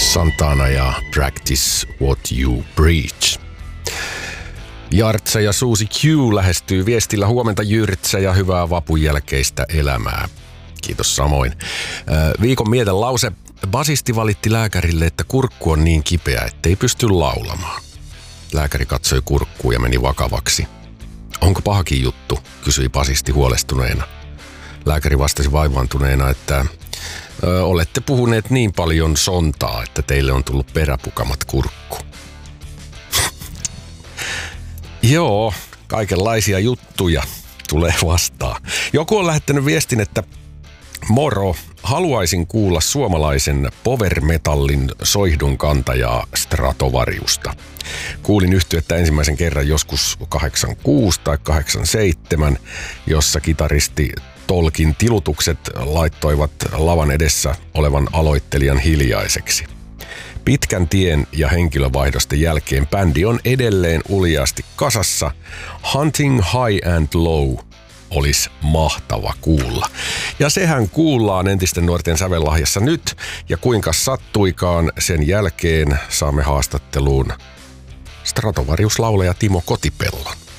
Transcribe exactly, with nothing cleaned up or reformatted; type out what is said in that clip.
Santana ja Practice What You Preach. Jartsa ja Susi Q lähestyy viestillä huomenta Jyrtsä ja hyvää vapun jälkeistä elämää. Kiitos samoin. Viikon mietelause. Basisti valitti lääkärille, että kurkku on niin kipeä, ettei pysty laulamaan. Lääkäri katsoi kurkkuun ja meni vakavaksi. Onko pahakin juttu, kysyi basisti huolestuneena. Lääkäri vastasi vaivaantuneena, että ö, olette puhuneet niin paljon sontaa, että teille on tullut peräpukamat kurkku. Joo, kaikenlaisia juttuja tulee vastaan. Joku on lähettänyt viestin, että moro, haluaisin kuulla suomalaisen power metallin soihdun kantajaa Stratovariusta. Kuulin yhtyettä ensimmäisen kerran joskus kahdeksankymmentäkuusi tai kahdeksankymmentäseitsemän, jossa kitaristi Tolkin tilutukset laittoivat lavan edessä olevan aloittelijan hiljaiseksi. Pitkän tien ja henkilövaihdosten jälkeen bändi on edelleen uljaasti kasassa. Hunting High and Low olisi mahtava kuulla. Ja sehän kuullaan entisten nuorten sävellahjassa nyt, ja kuinka sattuikaan sen jälkeen saamme haastatteluun Stratovarius-laulaja Timo Kotipellon.